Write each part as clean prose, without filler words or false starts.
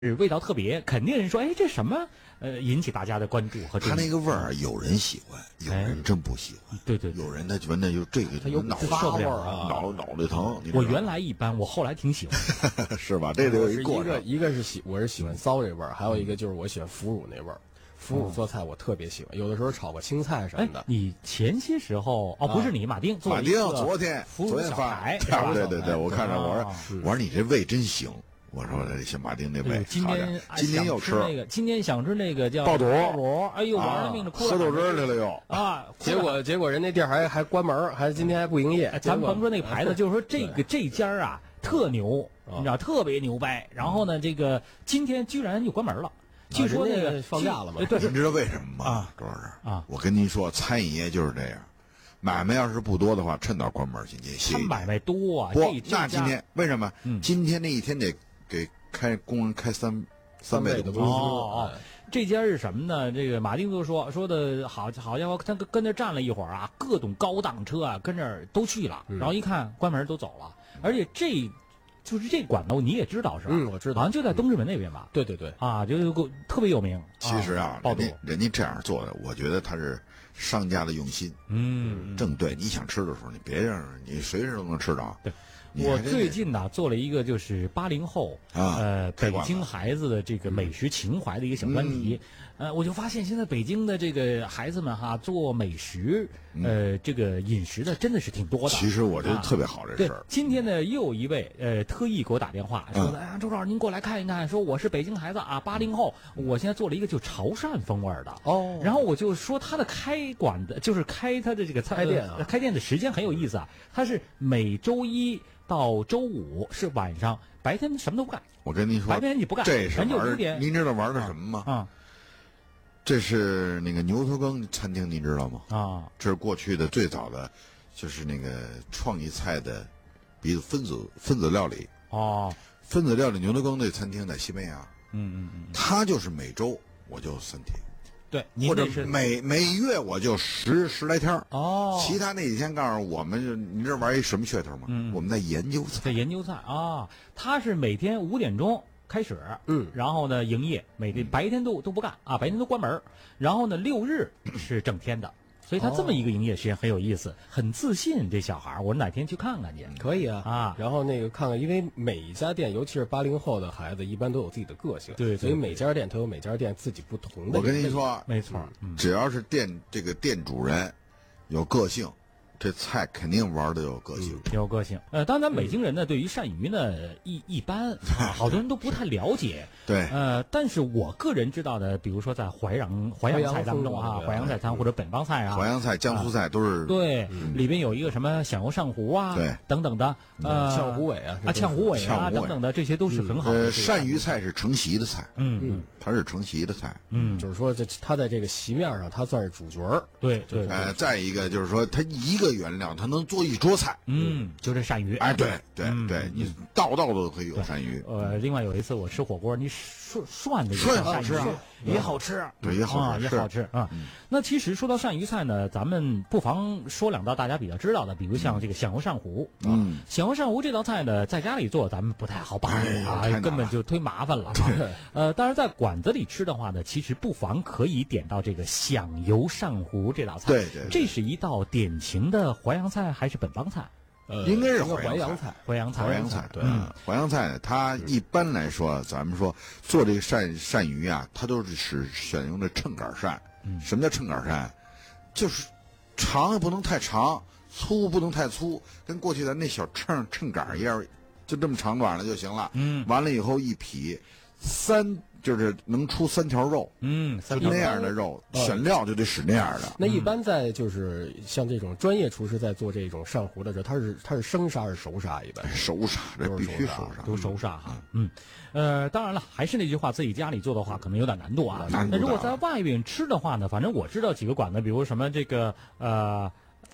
味道特别，肯定人说，哎，这什么？引起大家的关注和注意。 他那个味儿，有人喜欢，有人真不喜欢。 对对， 有人他闻着就这个， 他有脑受不了啊， 脑袋疼。 我原来一般，我后来挺喜欢， 是吧？这得有一过程。 一个是我是喜欢骚这味儿，还有一个就是我喜欢腐乳那味儿。腐乳做菜我特别喜欢，有的时候炒个青菜什么的。 你前些时候不是你，马丁做了一个昨天小排， 对，我看着我说你这胃真行。我说这小马丁那胃， 今天又吃那个，今天想吃那个叫爆肚， 哎呦，玩了命的哭了， 喝豆汁去了又啊！ 结果人那店还关门，还今天还不营业。 咱们甭说那个牌子，就是说这家啊特牛，你知道特别牛掰。然后呢，这个今天居然就关门了。据说那个放假了嘛？ 对， 您知道为什么吗？周老师我跟您说，餐饮业就是这样，买卖要是不多的话，趁早关门去。 他买卖多啊， 那今天为什么？今天那一天得给工人开三倍的工资。 这家是什么呢？这个马丁都说的好家伙，他跟那站了一会儿啊，各种高档车啊，跟这儿都去了，然后一看关门都走了，而且就是这馆子你也知道是吧？ 我知道， 好像就在东直门那边吧？ 对啊，就特别有名。 其实人家这样做的，我觉得他是商家的用心。正对。你想吃的时候，你别让你随时都能吃着。 对。我最近呢做了一个就是80后北京孩子的这个美食情怀的一个小专题，我就发现现在北京的这个孩子们做美食这个饮食的真的是挺多的。 其实我觉得特别好这事儿。 今天呢又有一位特意给我打电话说的，周老师您过来看一看，说我是北京孩子啊，80后，我现在做了一个就潮汕风味的然后我就说他的开馆的就是开他的这个开店开店的时间很有意思啊，他是每周一到周五是晚上，白天什么都不干。 我跟您说， 白天你不干， 这是玩您知道玩的什么吗？这是那个牛头羹餐厅，您知道吗？这是过去的最早的，就是那个创意菜的鼻子分子料理。分子料理牛头羹那餐厅在西班牙。他就是每周我就3天。 对， 或者每月我就十来天其他那几天告诉我们，你这玩一什么噱头吗？我们在研究菜， 他是每天5点钟开始，然后呢营业，每天白天都不干啊，白天都关门，然后呢6日是整天的。所以他这么一个营业时间很有意思，很自信。这小孩，我哪天去看看去？ 可以啊。然后那个看看，因为每一家店，尤其是80后的孩子，一般都有自己的个性。 对， 所以每家店都有每家店自己不同的。 我跟您说， 没错， 只要是这个店主人有个性，这菜肯定玩的有个性， 有个性。当然，北京人呢，对于鳝鱼呢一般，好多人都不太了解。 对。 但是我个人知道的，比如说在淮扬菜当中淮扬菜餐或者本帮菜淮扬菜、江苏菜都是对。里边有一个什么响油鳝糊对等等的， 炝虎尾炝虎尾等等的，这些都是很好的。 鳝鱼菜是承袭的菜，它是承袭的菜， 就是说它在这个席面上，它算是主角儿。 对。 再一个就是说，它一个原料，它能做一桌菜。 就这鳝鱼。 对，你道都可以有鳝鱼。 另外有一次我吃火锅，你涮的好吃也好吃， 对，也好吃啊。那其实说到鳝鱼菜呢，咱们不妨说2道大家比较知道的，比如像这个响油鳝糊。响油鳝糊这道菜呢，在家里做咱们不太好把握根本就忒麻烦了。当然在馆子里吃的话呢，其实不妨可以点到这个响油鳝糊这道菜。 对， 这是一道典型的淮扬菜还是本帮菜？ 应该是淮扬菜。 淮扬菜，对，淮扬菜它一般来说，咱们说做这个鳝鱼啊，它都是选用的秤杆鳝。什么叫秤杆鳝？就是长也不能太长，粗不能太粗，跟过去的那小秤杆一样，就这么长短了就行了。完了以后一劈就是能出3条肉，那样的肉，选料就得使那样的。 那一般在就是像这种专业厨师在做这种鳝糊的时候，他是生杀还是熟杀？一般熟杀，这必须熟杀， 都熟杀哈。当然了，还是那句话，自己家里做的话可能有点难度啊。那如果在外边吃的话呢，反正我知道几个馆子，比如什么这个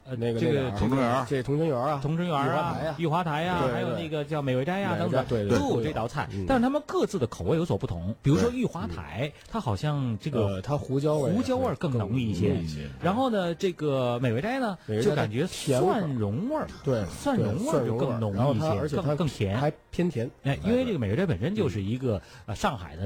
那个这个同春园， 这同春园啊， 同春园啊，玉华台呀，还有那个叫美味斋呀等等，都有这道菜。但是他们各自的口味有所不同。比如说玉华台，它好像这个它胡椒味更浓一些。然后呢，这个美味斋呢，就感觉蒜蓉味儿， 对， 蒜蓉味儿就更浓一些， 而且它更甜， 还偏甜。 因为这个美味斋本身就是一个上海的